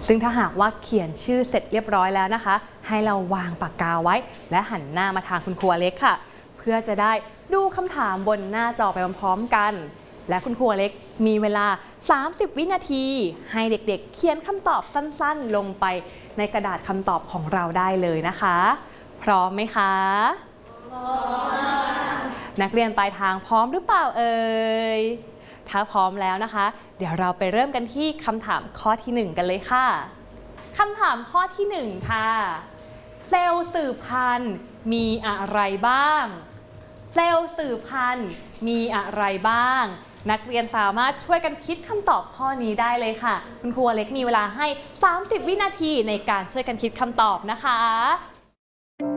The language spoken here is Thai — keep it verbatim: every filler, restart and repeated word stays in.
ซึ่งถ้าหากว่าเขียนชื่อเสร็จเรียบร้อยแล้วนะคะให้เราวางปากกาไว้และหันหน้ามาทางคุณครูอเล็กค่ะเพื่อจะได้ดูคำถามบนหน้าจอไปพร้อมๆกันและคุณครูอเล็กมีเวลาสามสิบวินาทีให้เด็กๆเขียนคำตอบสั้นๆลงไปในกระดาษคำตอบของเราได้เลยนะคะพร้อมไหมคะพร้อมนักเรียนปลายทางพร้อมหรือเปล่าเอ่ยถ้าพร้อมแล้วนะคะเดี๋ยวเราไปเริ่มกันที่คำถามข้อที่หนึ่งกันเลยค่ะคำถามข้อที่หนึ่งค่ะเซลล์สืบพันธุ์มีอะไรบ้างเซลล์สืบพันธุ์มีอะไรบ้างนักเรียนสามารถช่วยกันคิดคำตอบข้อนี้ได้เลยค่ะคุณครูอเล็กมีเวลาให้สามสิบวินาทีในการช่วยกันคิดคำตอบนะคะ